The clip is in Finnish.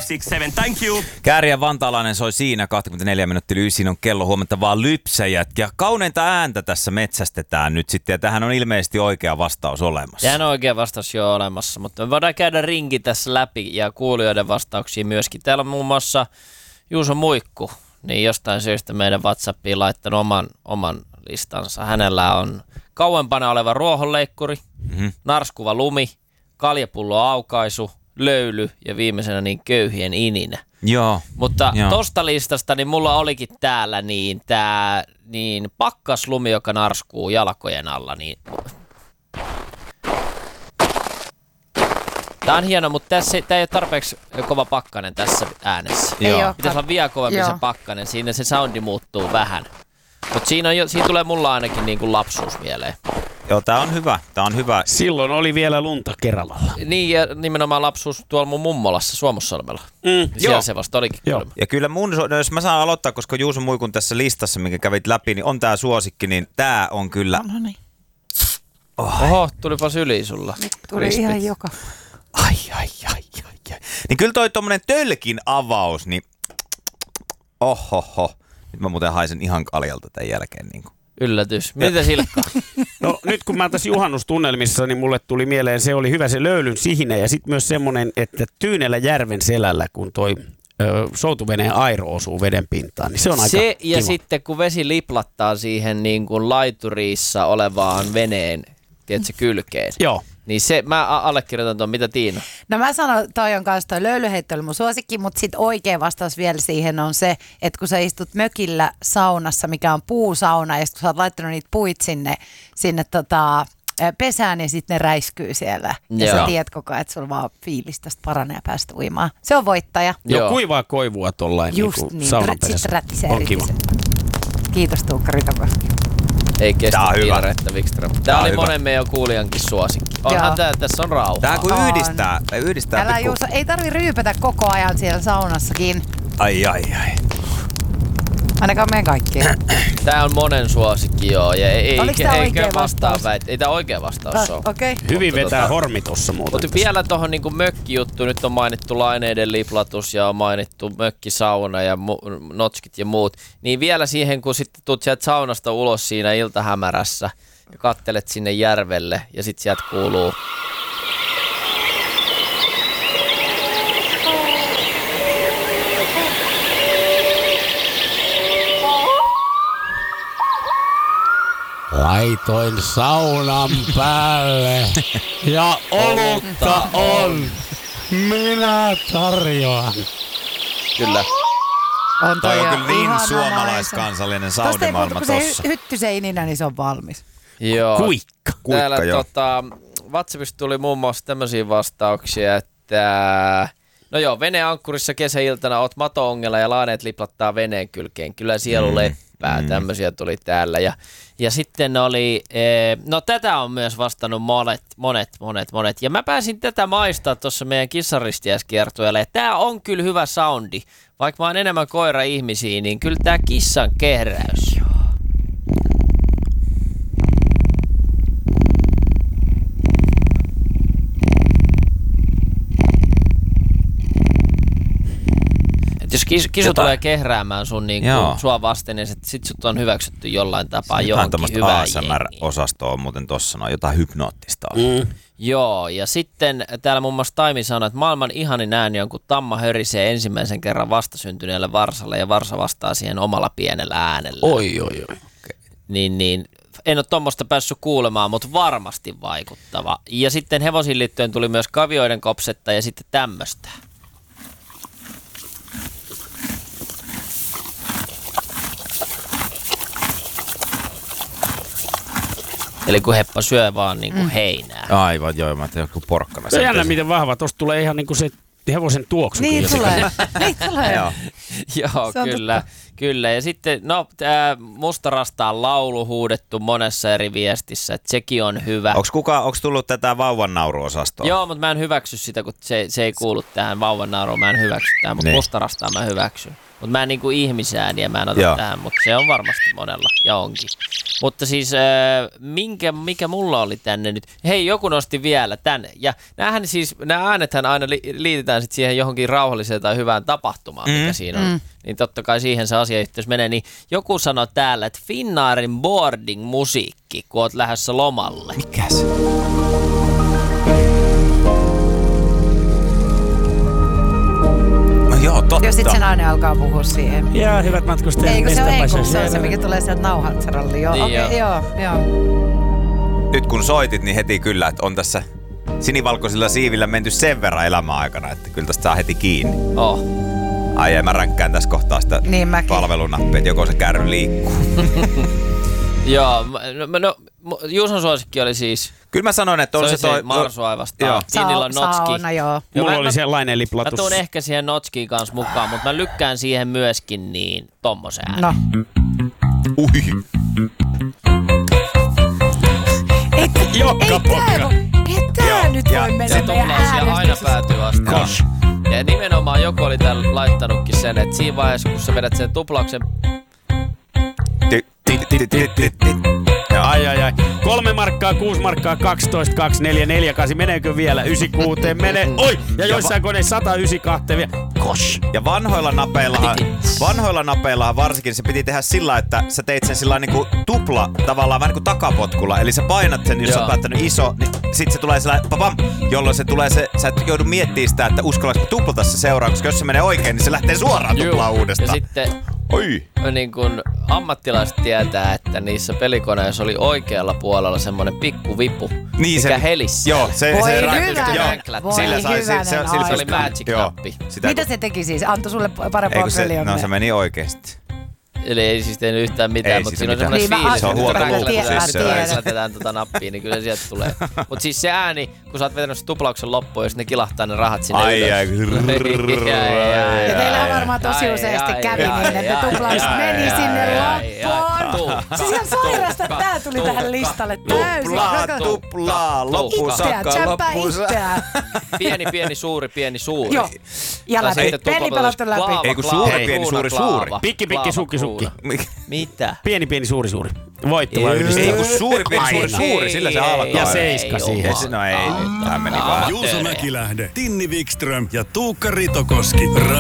567, thank you. Kääriä vantaalainen soi siinä 24 minuuttia yli. Siinä on kello huomenta vaan lypsäjät. Ja kauneinta ääntä tässä metsästetään nyt sitten. Ja tähän on ilmeisesti oikea vastaus olemassa. Tähän on oikea vastaus jo olemassa, mutta me voidaan käydä rinki tässä läpi ja kuulijoiden vastauksia myöskin. Täällä on muun muassa Juuso Muikku, niin jostain syystä meidän WhatsAppiin laittanut oman listansa. Hänellä on kauempana oleva ruohonleikkuri, narskuva lumi, kaljapullo aukaisu, löyly ja viimeisenä niin köyhien ininä. Joo. Mutta tosta listasta niin mulla olikin täällä niin tää niin pakkaslumi, joka narskuu jalkojen alla. Niin. Tää on hieno, mutta tää ei ole tarpeeksi kova pakkanen tässä äänessä. Pitäisi olla vielä kovempi se pakkanen, siinä se soundi muuttuu vähän. Mutta siinä tulee mulla ainakin niin kuin lapsuus mieleen. Joo, tää on hyvä. Silloin oli vielä lunta Keravalla. Niin, ja nimenomaan lapsuus tuolla mun mummolassa Suomussalmella. Siellä se vasta olikin kylmä. Ja kyllä jos mä saan aloittaa, koska Juuso Muikun tässä listassa, minkä kävit läpi, niin on tää suosikki, niin tää on kyllä... Oho, tulipas yli sulla. Nyt tuli ihan joka. Ai. Niin kyllä toi tommonen tölkin avaus, niin... Ohoho. Nyt mä muuten haisen ihan kaljalta tämän jälkeen. Niin kuin. Yllätys. Mitä Silkka? No nyt kun mä tässä juhannustunnelmissa, niin mulle tuli mieleen, se oli hyvä se löylyn sihine ja sitten myös semmoinen, että Tyynellä järven selällä, kun toi soutuveneen airo osuu veden pintaan, niin se on aika se, ja kiva. sitten kun vesi liplattaa siihen niin kuin laituriissa olevaan veneen, tiedätkö, kylkeen. Joo. Niin se, mä allekirjoitan tuon, mitä Tiina? No mä sanon, toi on kanssa toi löylyheitto oli mun suosikki, mutta sit oikea vastaus vielä siihen on se, että kun sä istut mökillä saunassa, mikä on puusauna, ja sit kun sä oot laittanut niitä puit sinne pesään, niin sitten ne räiskyy siellä. Ja sä tiedät koko ajan, että sulla vaan fiilis tästä paranee ja päästä uimaan. Se on voittaja. Joo, kuivaa koivua tollain just niin saunan perässä. On kiva. Kiitos Tuukka Ritokoski. Ei kestä Tää on Tiina hyvä. Rehtä Wikström. Tää oli monen meidän kuulijankin suosikki. Onhan tässä on rauhaa. Tää kun yhdistää. Älä Juuso, ei tarvi ryypätä koko ajan siellä saunassakin. Ai. Ainakaan meidän kaikkien. Tää on monen suosikki, joo. Ja Oliko tää oikea vastaus? Ei tää oikea vastaus ole. Okei. Hyvin vetää hormi tossa muuten. Mutta vielä tuohon niin mökkijuttu, nyt on mainittu laineiden liplatus ja on mainittu mökkisauna ja notskit ja muut. Niin vielä siihen, kun sitten tulet sieltä saunasta ulos siinä iltahämärässä ja kattelet sinne järvelle ja sitten sieltä kuuluu... Laitoin saunan päälle ja olutta on. Minä tarjoan. Kyllä. Toi on kyllä niin ihana suomalaiskansallinen Tosta ei saunamaailma muuta, kun tossa. se hytty se ininä, niin se on valmis. Joo. Kuikka. Täällä joo. WhatsAppista tuli muun muassa tämmöisiä vastauksia, että no joo, veneankkurissa kesäiltana oot mato-ongella ja laaneet liplattaa veneen kylkeen. Kyllä sielu leppää. Tämmöisiä tuli täällä. Ja sitten oli, no tätä on myös vastannut monet. Ja mä pääsin tätä maistaa tuossa meidän kissaristiäiskiertueelle. Tää on kyllä hyvä soundi. Vaikka mä oon enemmän koira-ihmisiä, niin kyllä tää kissan kehräys. Et jos kisu tulee kehräämään sun niin sua vasten, niin sit sut on hyväksytty jollain tapaa johonkin hyvään jengiin. ASMR-osastoa on muuten tossa, no jotain hypnoottista on. Joo, ja sitten täällä muun muassa Taimi sanoi, että maailman ihanin ääni on, kun tamma hörisee ensimmäisen kerran vastasyntyneelle varsalle ja varsa vastaa siihen omalla pienellä äänellä. Oi. Niin, en ole tuommoista päässyt kuulemaan, mutta varmasti vaikuttava. Ja sitten hevosiin liittyen tuli myös kavioiden kopsetta ja sitten tämmöistä. Eli kun heppa syö vaan niin kuin heinää. Aivan, joo, mä tein joku porkkana. Se on jännä miten vahva. Tosta tulee ihan niinku se hevosen tuoksu. Niin tulee. Joo, Kyllä, ja sitten Musta Rastaan laulu huudettu monessa eri viestissä, että sekin on hyvä. Onko tullut tätä vauvan nauruosastoa? Joo, mutta mä en hyväksy sitä, kun se ei kuulu tähän vauvan nauruun, mä en hyväksy tähän, mutta Niin. Musta Rastaan mä hyväksyn. Mutta mä en niinku ihmisääniä, mä en ota tähän, mutta se on varmasti monella, ja onkin. Mutta siis, mikä mulla oli tänne nyt? Hei, joku nosti vielä tänne. Ja nämä äänethän aina liitetään sit siihen johonkin rauhalliseen tai hyvään tapahtumaan, mikä siinä on. Niin totta kai siihen se asiayhteys menee. Niin joku sanoi täällä, että Finnairin boarding-musiikki, kun oot lähdössä lomalle. Mikä se? Joo, totta. Ja sit se nainen alkaa puhua siihen. Ja hyvät matkustajat. Eikö se ole mistä se on se, mikä tulee sieltä nauhatsaralli. Joo, Niin okei, joo. Nyt kun soitit, niin heti kyllä, että on tässä sinivalkoisilla siivillä menty sen verran elämän aikana, että kyllä tästä saa heti kiinni. Ai mä ränkkään tässä kohtaa sitä Niin mäkin. palvelunappia, että joko se kärry liikkuu. Joo, Juuson suosikki oli siis... Kyllä mä sanoin, että on se toi... Marsua vastaan. Joo. Niillä on notski. Sauna, joo. Mulla oli sellainen Mä liplatus. tuun ehkä siihen notskiin kanssa mukaan, mutta mä lykkään siihen myöskin niin tommosen äänen. No. Ui. Ei tää nyt voi mennä Se meidän tuplaus aina päätyy vastaan. Kosh. Ja nimenomaan joku oli täällä laittanutkin sen, että siinä vaiheessa, kun sä vedät sen tuplauksen... Ai. 3 markkaa, 6 markkaa, 12, 2, 4, 4, 8. Meneekö vielä? 96 menee. Oi! Ja joissain koneissa 192 vielä. Kosh! Ja vanhoilla napeillahan varsinkin se piti tehdä sillä, että sä teit sen sillä niinku tupla tavallaan vähän niin kuin takapotkulla. Eli sä painat sen, jos sä oot päättänyt iso, niin sit se tulee sellainen papam, jolloin se tulee se, sä et joudu miettimään sitä, että uskallanko tuplata se seuraan, koska jos se menee oikein, niin se lähtee suoraan tuplaa uudestaan. Ja sitten Oi! niin kun ammattilaiset tietää, että niissä pelikoneissa oli oikealla puolella semmoinen pikku vipu, Niin mikä helisi. Joo, se Voi räjähti. hyvänen, Joo, voi sillä sai hyvänen sillä aika. Se oli magic-nappi. Mitä se teki siis? Antoi sulle parempaa peliä? No se meni oikeesti. Eli ei siis tehnyt yhtään mitään, Ei mutta siis siinä on mitään. semmoinen fiilis, Se on että huoltoluukku siis se on. räklätetään tota nappia, niin kyllä sieltä tulee. Mutta siis se ääni, kun sä oot vetänyt se tuplauksen loppuun, jos ne kilahtaa ne rahat sinne ylös. Ja teillähän varmaan tosi useasti kävi niin, että tuplaukset meni sinne loppuun. Siis ihan sairasta, että tää tuli tähän listalle täysin. Tuplaa, loppuun saakka, Tsäppää loppuun saakka. itseään. Pieni, suuri. Joo. Ja Tai läpi. sitten Pelipelattu läpi. Ei kun suuri, pieni, suuri, suuri. Pikki, sukki. Mitä? Pieni, suuri. Voittava yhdistää. Ei kun suuri, pieni, suuri, sillä se alkaa. Ja 7 siihen. No ei, tää meni vähän. Juuso Mäkilähde, Tinni Wikström ja Tuukka Ritokoski.